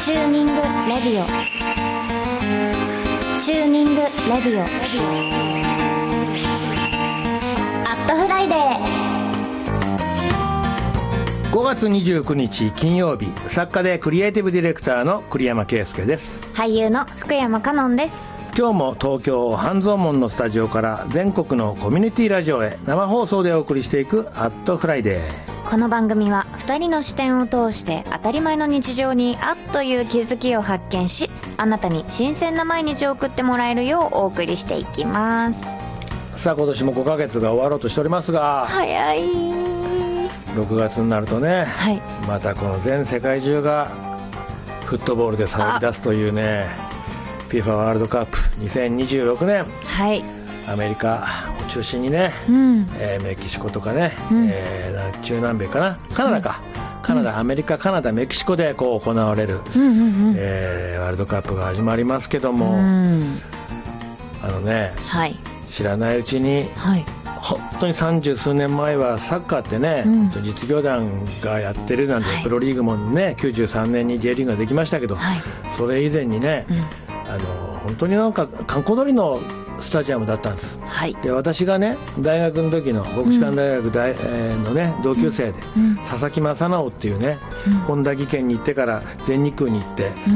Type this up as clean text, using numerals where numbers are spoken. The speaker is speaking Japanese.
チューニングレディオ、チューニングレディオ、アットフライデー。 5月29日金曜日、作家でクリエイティブディレクターの栗山圭介です。 俳優の福山香音です。 今日も東京半蔵門のスタジオから全国のコミュニティラジオへ生放送でお送りしていくアットフライデー。 この番組は2人の視点を通して当たり前の日常にあっという気づきを発見し、あなたに新鮮な毎日を送ってもらえるようお送りしていきます。 さあ今年も5ヶ月が終わろうとしておりますが、 早い。 6月になるとね、 はい、 またこの全世界中がフットボールで騒ぎ出すというね、FIFA ワールドカップ2026年、 はい、 アメリカを中心にね、メキシコとかね、中南米かな、カナダか、カナダ、アメリカ、カナダ、メキシコでこう行われる、ワールドカップが始まりますけども、 はい、 知らないうちに、本当に30数年前はサッカーってね、実業団がやってるなんて、プロリーグもね93年に J リーグができましたけど、それ以前にね、本当になんか観光通りのスタジアムだったんです、で私がね大学の時の国士舘大学のね同級生で、佐々木正直っていうね、本田技研に行ってから全日空に行って、